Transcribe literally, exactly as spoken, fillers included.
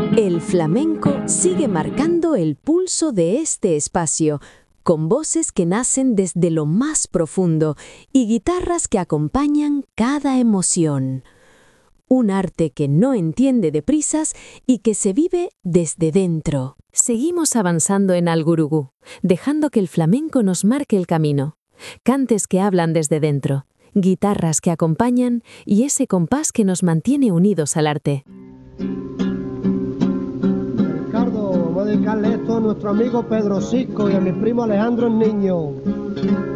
El flamenco sigue marcando el pulso de este espacio, con voces que nacen desde lo más profundo y guitarras que acompañan cada emoción. Un arte que no entiende de prisas y que se vive desde dentro. Seguimos avanzando en Algurugú, dejando que el flamenco nos marque el camino. Cantes que hablan desde dentro, guitarras que acompañan y ese compás que nos mantiene unidos al arte. Ricardo, vamos a dedicarle esto a nuestro amigo Pedro Cisco y a mi primo Alejandro el Niño.